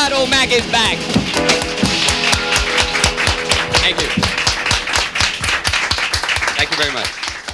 Otto Mack is back. Thank you. Thank you very much.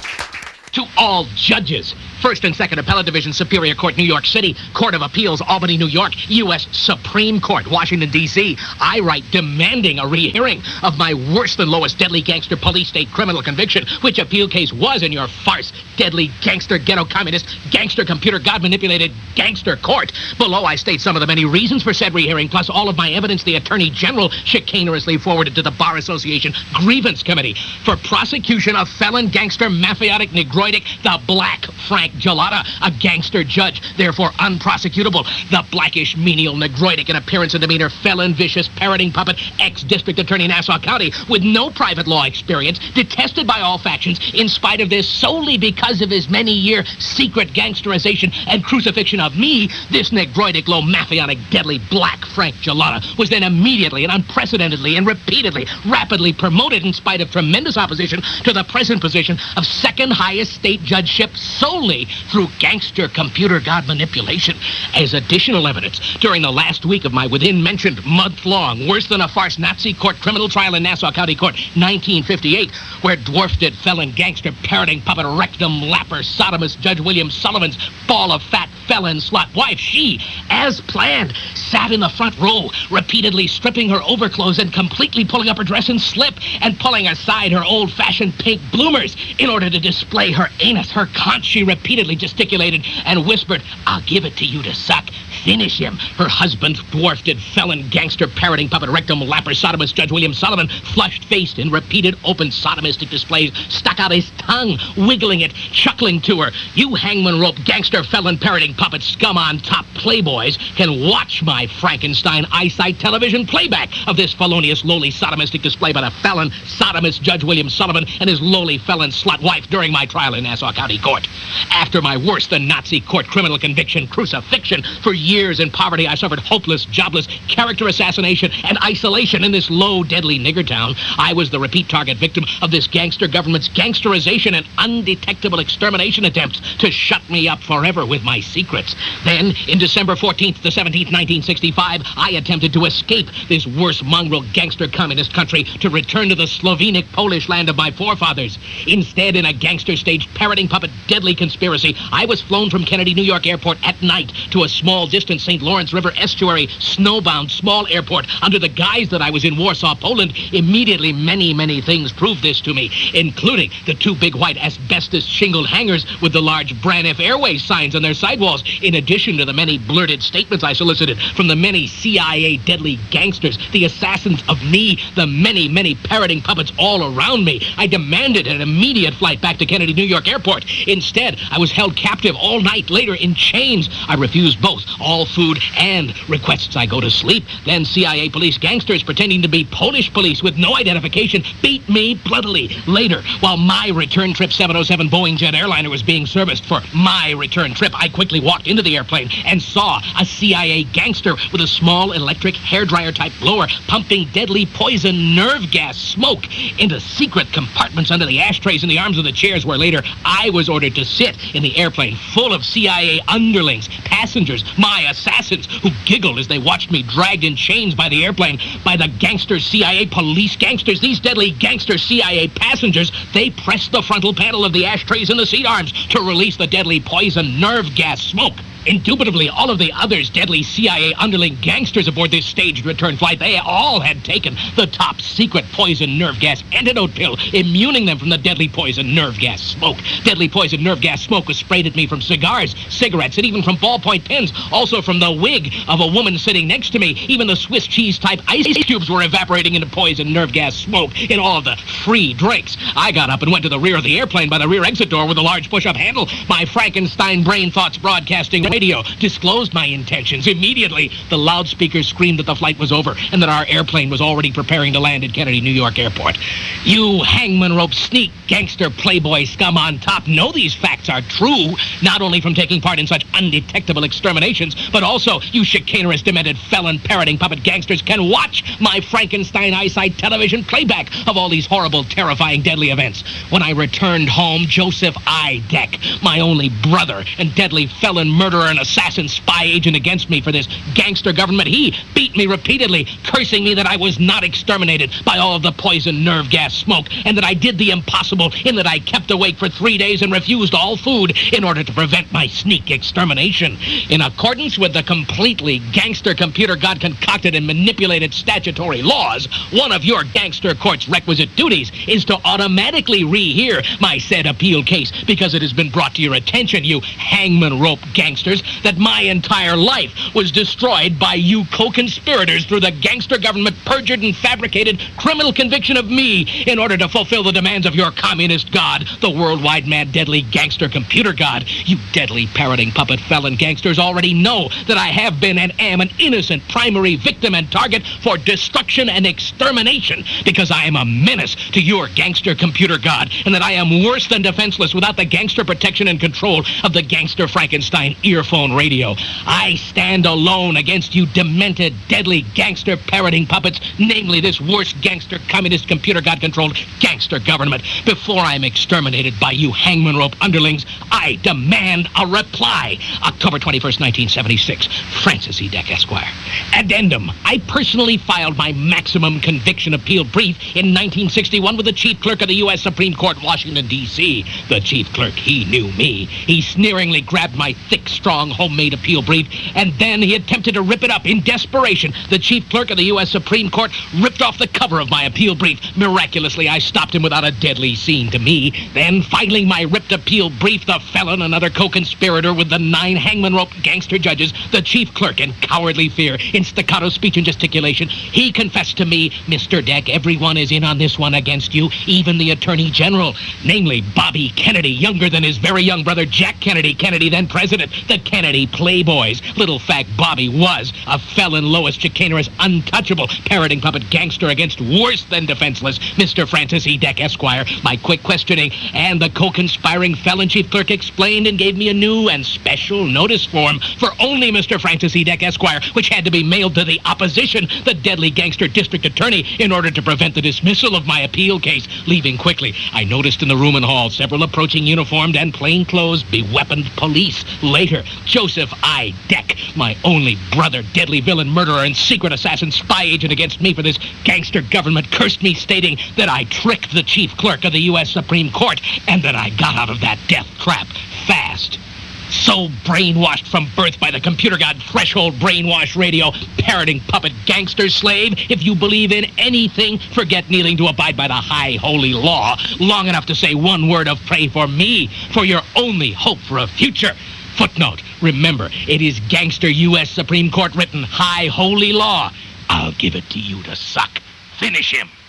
To all judges, First and Second Appellate Division, Superior Court, New York City, Court of Appeals, Albany, New York, U.S. Supreme Court, Washington, D.C. I write demanding a rehearing of my worse than lowest deadly gangster police state criminal conviction, which appeal case was in your farce, deadly gangster, ghetto communist, gangster computer god-manipulated gangster court. Below I state some of the many reasons for said rehearing, plus all of my evidence the Attorney General chicanerously forwarded to the Bar Association Grievance Committee for prosecution of felon gangster mafiotic negroidic, the Black Frank Gelada, a gangster judge, therefore unprosecutable. The blackish, menial, negroidic in appearance and demeanor, felon, vicious, parroting puppet, ex-district attorney Nassau County, with no private law experience, detested by all factions, in spite of this, solely because of his many-year secret gangsterization and crucifixion of me, this negroidic, low, mafiotic, deadly Black Frank Gelada was then immediately and unprecedentedly and repeatedly, rapidly promoted in spite of tremendous opposition to the present position of second highest state judgeship solely through gangster computer god manipulation. As additional evidence, during the last week of my within-mentioned month-long, worse-than-a-farce Nazi court criminal trial in Nassau County Court, 1958, where dwarfed felon gangster parroting puppet rectum lapper sodomist Judge William Sullivan's ball of fat felon slut wife, she, as planned, sat in the front row, repeatedly stripping her overclothes and completely pulling up her dress and slip and pulling aside her old-fashioned pink bloomers in order to display her anus, her conch. She repeatedly gesticulated and whispered, "I'll give it to you to suck. Finish him." Her husband, dwarfed felon gangster parroting puppet rectum lapper sodomist Judge William Sullivan, flushed-faced in repeated open sodomistic displays, stuck out his tongue, wiggling it, chuckling to her. "You hangman rope gangster felon parroting puppet scum on top playboys can watch my Frankenstein eyesight television playback of this felonious lowly sodomistic display by the felon sodomist Judge William Sullivan and his lowly felon slut wife during my trial in Nassau County Court. After my worse-than-Nazi court criminal conviction, crucifixion, for years in poverty I suffered hopeless, jobless, character assassination, and isolation in this low, deadly nigger town. I was the repeat target victim of this gangster government's gangsterization and undetectable extermination attempts to shut me up forever with my secrets. Then, in December 14th to 17th, 1965, I attempted to escape this worse mongrel gangster communist country to return to the Slovenic Polish land of my forefathers. Instead, in a gangster-staged parroting puppet deadly conspiracy, I was flown from Kennedy, New York Airport at night to a small distant St. Lawrence River estuary, snowbound small airport under the guise that I was in Warsaw, Poland. Immediately, many things proved this to me, including the two big white asbestos shingled hangars with the large Braniff Airways signs on their sidewalls, in addition to the many blurted statements I solicited from the many CIA deadly gangsters, the assassins of me, the many parroting puppets all around me. I demanded an immediate flight back to Kennedy, New York Airport. Instead, I was held captive all night, later in chains. I refused both, all food and requests I go to sleep. Then CIA police gangsters pretending to be Polish police with no identification beat me bloodily. Later, while my return trip 707 Boeing jet airliner was being serviced for my return trip, I quickly walked into the airplane and saw a CIA gangster with a small electric hairdryer type blower pumping deadly poison nerve gas smoke into secret compartments under the ashtrays in the arms of the chairs where later I was ordered to sit in the airplane full of CIA underlings, passengers, my assassins, who giggled as they watched me dragged in chains by the airplane by the gangster CIA police gangsters. These deadly gangster CIA passengers, they pressed the frontal panel of the ashtrays in the seat arms to release the deadly poison nerve gas smoke. Indubitably, all of the others deadly CIA underling gangsters aboard this staged return flight, they all had taken the top secret poison nerve gas antidote pill, immuning them from the deadly poison nerve gas smoke. Deadly poison nerve gas smoke was sprayed at me from cigars, cigarettes, and even from ballpoint pens, also from the wig of a woman sitting next to me. Even the Swiss cheese type ice cubes were evaporating into poison nerve gas smoke in all of the free drinks. I got up and went to the rear of the airplane by the rear exit door with a large push-up handle. My Frankenstein brain thoughts broadcasting radio disclosed my intentions. Immediately, the loudspeakers screamed that the flight was over and that our airplane was already preparing to land at Kennedy, New York Airport. You hangman rope sneak gangster playboy scum on top know these facts are true, not only from taking part in such undetectable exterminations, but also you chicanerous, demented, felon, parroting puppet gangsters can watch my Frankenstein eyesight television playback of all these horrible, terrifying, deadly events. When I returned home, Joseph I. Deck, my only brother and deadly felon murderer murderer and assassin spy agent against me for this gangster government. He beat me repeatedly, cursing me that I was not exterminated by all of the poison nerve gas smoke, and that I did the impossible in that I kept awake for 3 days and refused all food in order to prevent my sneak extermination. In accordance with the completely gangster computer god concocted and manipulated statutory laws, one of your gangster court's requisite duties is to automatically rehear my said appeal case, because it has been brought to your attention, you hangman rope gangsters, that my entire life was destroyed by you co-conspirators through the gangster government perjured and fabricated criminal conviction of me in order to fulfill the demands of your communist god, the worldwide mad deadly gangster computer god. You deadly parroting puppet felon gangsters already know that I have been and am an innocent primary victim and target for destruction and extermination, because I am a menace to your gangster computer god, and that I am worse than defenseless without the gangster protection and control of the gangster Frankenstein earphone radio. I stand alone against you demented, deadly gangster parroting puppets, namely this worst gangster communist computer god-controlled gangster government. Before I am exterminated by you hangman rope underlings, I demand a reply. October 21st, 1976. Francis E. Deck, Esquire. Addendum. I personally filed my maximum conviction appeal brief in 1961 with the chief clerk of the U.S. Supreme Court, Washington, D.C. The chief clerk, he knew me. He sneeringly grabbed my thick, strong, homemade appeal brief, and then he attempted to rip it up. In desperation, the chief clerk of the U.S. Supreme Court ripped off the cover of my appeal brief. Miraculously, I stopped him without a deadly scene to me. Then, filing my ripped appeal brief, the felon, another co-conspirator with the 9 hangman rope gangster judges, the chief clerk, in cowardly fear, in staccato speech and gesticulation, he confessed to me, Mr. Deck, everyone is in on this one against you, even the Attorney General, namely Bobby Kennedy, younger than his very young brother Jack Kennedy, Kennedy then president, the Kennedy Playboys. Little fact, Bobby was a felon, lowest, chicanerous, untouchable, parroting puppet gangster against worse than defenseless Mr. Francis E. Deck, Esquire. My quick questioning and the co-conspiring felon chief clerk explained and gave me a new and special notice form for only Mr. Francis E. Deck, Esquire, which had to be mailed to the opposition, the deadly gangster district attorney, in order to prevent the dismissal of my appeal case. Leaving quickly, I noticed in the room and hall several approaching uniformed and plainclothes beweaponed police. Later, Joseph I. Deck, my only brother, deadly villain, murderer, and secret assassin spy agent against me for this gangster government, cursed me, stating that I tricked the chief clerk of the U.S. Supreme Court and that I got out of that death trap fast. So brainwashed from birth by the computer god threshold brainwash radio, parroting puppet gangster slave, if you believe in anything, forget kneeling to abide by the high holy law long enough to say one word of pray for me, for your only hope for a future. Footnote, remember, it is gangster U.S. Supreme Court written high holy law. I'll give it to you to suck. Finish him.